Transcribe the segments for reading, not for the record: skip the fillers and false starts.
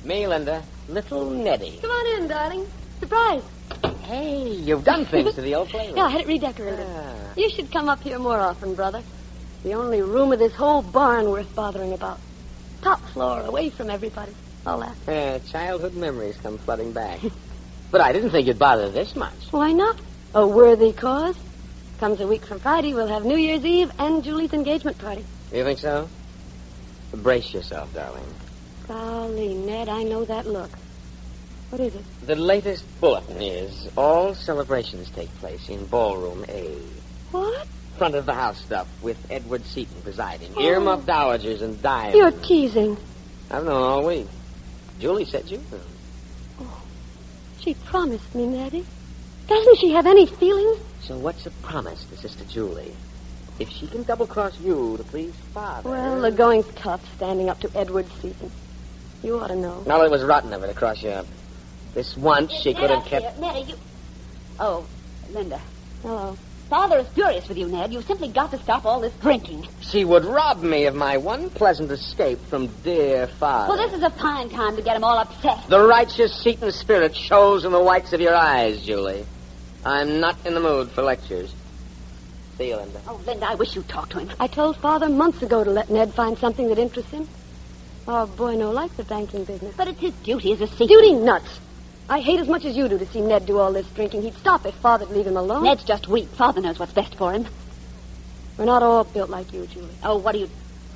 Me, Linda. Little Nettie. Come on in, darling. Surprise. Hey, you've done things to the old playroom. Yeah, I had it redecorated. Ah. You should come up here more often, brother. The only room of this whole barn worth bothering about. Top floor, away from everybody. All that. Childhood memories come flooding back. But I didn't think you'd bother this much. Why not? A worthy cause. Comes a week from Friday, we'll have New Year's Eve and Julie's engagement party. You think so? Brace yourself, darling. Golly, Ned, I know that look. What is it? The latest bulletin is all celebrations take place in Ballroom A. What? Front of the house stuff with Edward Seaton presiding. Earmuffed dowagers and diamonds. You're teasing. I've known all week. Julie said you knew. Oh, she promised me, Nettie. Doesn't she have any feelings? So what's a promise to Sister Julie? If she can double-cross you to please Father... Well, the going's tough, standing up to Edward Seaton. You ought to know. No, it was rotten of her to cross you up. This once she could have kept... Nettie, you... Oh, Linda. Hello. Father is furious with you, Ned. You've simply got to stop all this drinking. She would rob me of my one pleasant escape from dear Father. Well, this is a fine time to get him all upset. The righteous Seaton spirit shows in the whites of your eyes, Julie. I'm not in the mood for lectures. See you, Linda. Oh, Linda, I wish you'd talk to him. I told Father months ago to let Ned find something that interests him. Our boy no likes the banking business. But it's his duty as a Seaton. Duty nuts. I hate as much as you do to see Ned do all this drinking. He'd stop if Father'd leave him alone. Ned's just weak. Father knows what's best for him. We're not all built like you, Julie. Oh, what do you...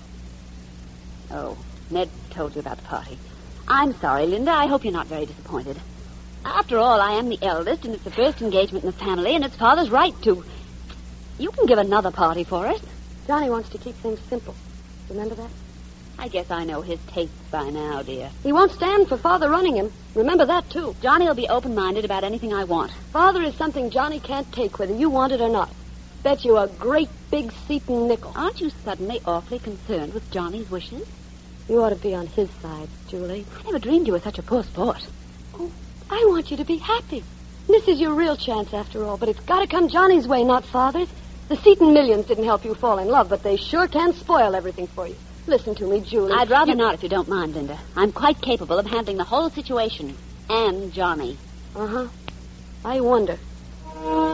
Oh, Ned told you about the party. I'm sorry, Linda. I hope you're not very disappointed. After all, I am the eldest, and it's the first engagement in the family, and it's Father's right to... You can give another party for us. Johnny wants to keep things simple. Remember that? I guess I know his tastes by now, dear. He won't stand for Father running him. Remember that, too. Johnny will be open-minded about anything I want. Father is something Johnny can't take, whether you want it or not. Bet you a great big Seaton nickel. Aren't you suddenly awfully concerned with Johnny's wishes? You ought to be on his side, Julie. I never dreamed you were such a poor sport. Oh, I want you to be happy. This is your real chance, after all, but it's got to come Johnny's way, not Father's. The Seaton millions didn't help you fall in love, but they sure can spoil everything for you. Listen to me, Julie. I'd rather not, if you don't mind, Linda. I'm quite capable of handling the whole situation. And Johnny. Uh-huh. I wonder.